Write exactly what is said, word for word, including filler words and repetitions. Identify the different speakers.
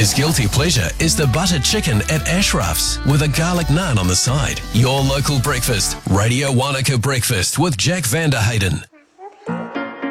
Speaker 1: His guilty pleasure is the butter chicken at Ashraf's with a garlic naan on the side. Your local breakfast, Radio Wanaka Breakfast with Jack Vanderhayden.